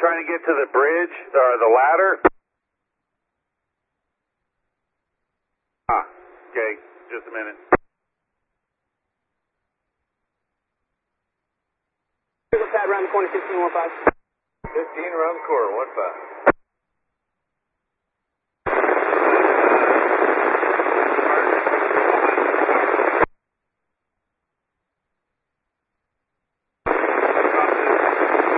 trying to get to the bridge, or the ladder. Okay, just a minute. Pad around the corner, 1515. 15 around the corner, 15.